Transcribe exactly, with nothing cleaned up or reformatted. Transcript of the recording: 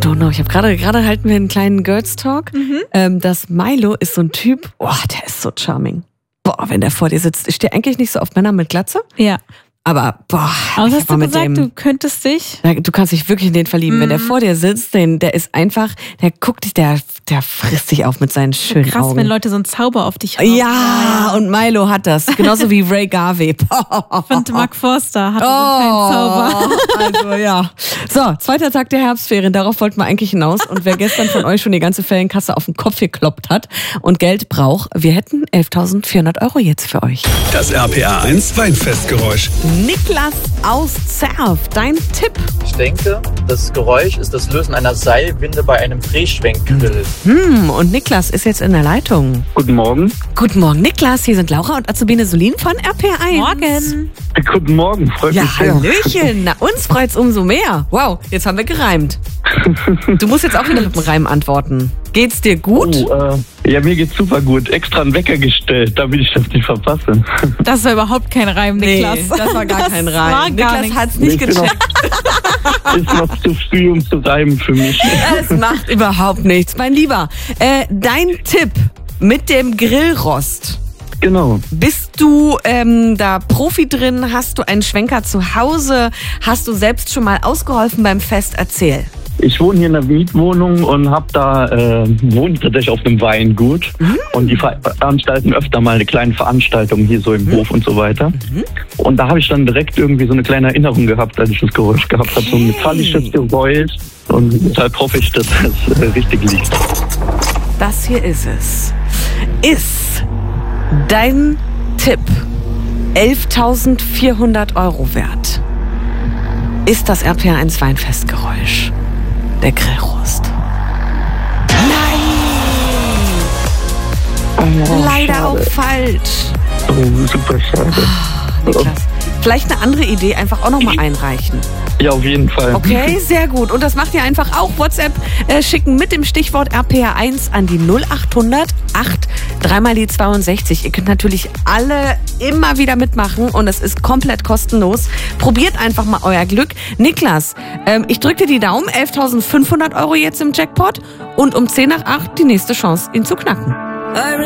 don't know. Ich habe gerade, gerade halten wir einen kleinen Girls Talk. Mhm. Ähm, das Milo ist so ein Typ, oh, der ist so charming. Boah, wenn der vor dir sitzt. Ich stehe eigentlich nicht so auf Männer mit Glatze. Ja. Aber, boah. Aber hast du mit gesagt, dem, du könntest dich? Du kannst dich wirklich in den verlieben. Mhm. Wenn der vor dir sitzt, den, der ist einfach, der guckt dich, der, der frisst dich auf mit seinen schönen Krass, Augen. wenn Leute so einen Zauber auf dich haben. Ja, und Milo hat das. Genauso wie Ray Garvey. Ich finde, Mark Forster hat oh, so einen Zauber. Also, ja. So, zweiter Tag der Herbstferien. Darauf wollten wir eigentlich hinaus. Und wer gestern von euch schon die ganze Ferienkasse auf den Kopf gekloppt hat und Geld braucht, wir hätten elftausendvierhundert Euro jetzt für euch. Das R P R eins Weinfestgeräusch. Niklas aus Zerf, dein Tipp? Ich denke, das Geräusch ist das Lösen einer Seilwinde bei einem Drehschwenkgrill. Hm, und Niklas ist jetzt in der Leitung. Guten Morgen. Guten Morgen, Niklas. Hier sind Laura und Azubine Solin von R P R eins. Morgen. Guten Morgen, freut Ja, mich sehr. Hallöchen. Na, uns freut's umso mehr. Wow, jetzt haben wir gereimt. Du musst jetzt auch wieder mit dem Reim antworten. Geht's dir gut? Oh, äh, ja, mir geht's super gut. Extra einen Wecker gestellt, damit ich das nicht verpasse. Das war überhaupt kein Reim, Niklas. Nee, das war gar das kein Reim. War gar Niklas hat's nicht Ich bin gecheckt. noch, ist noch zu früh, um zu reimen für mich. Es macht überhaupt nichts. Mein Lieber, äh, dein Tipp mit dem Grillrost. Genau. Bist du ähm, da Profi drin? Hast du einen Schwenker zu Hause? Hast du selbst schon mal ausgeholfen beim Fest? Erzähl. Ich wohne hier in einer Mietwohnung und hab da äh, wohne tatsächlich auf einem Weingut. Mhm. Und die veranstalten öfter mal eine kleine Veranstaltung hier so im mhm. Hof und so weiter. Mhm. Und da habe ich dann direkt irgendwie so eine kleine Erinnerung gehabt, als ich das Geräusch gehabt habe. So ein metallisches Geräusch. Und deshalb hoffe ich, dass das äh, richtig liegt. Das hier ist es. Ist dein Tipp elftausendvierhundert Euro wert? Ist das R P R eins Weinfestgeräusch der Grillrost? Nein! Oh, Leider schade. auch falsch. Oh, super schade. Niklas, vielleicht eine andere Idee, einfach auch nochmal einreichen. Ja, auf jeden Fall. Okay, sehr gut. Und das macht ihr einfach auch. WhatsApp äh, schicken mit dem Stichwort R P R eins an die null achthundert acht dreimal die zweiundsechzig. Ihr könnt natürlich alle immer wieder mitmachen und es ist komplett kostenlos. Probiert einfach mal euer Glück. Niklas, ähm, ich drücke dir die Daumen. elftausendfünfhundert Euro jetzt im Jackpot und um zehn nach acht die nächste Chance, ihn zu knacken.